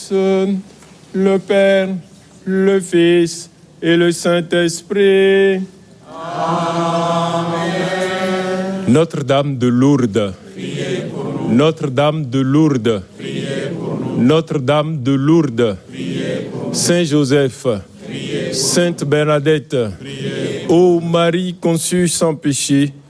le Père, le Fils et le Saint-Esprit. Amen. Notre-Dame de Lourdes, Priez pour nous. Notre-Dame de Lourdes, Priez pour nous. Notre-Dame de Lourdes, Priez pour nous. Saint Joseph, Priez pour Sainte Bernadette, Priez ô Marie conçue sans péché,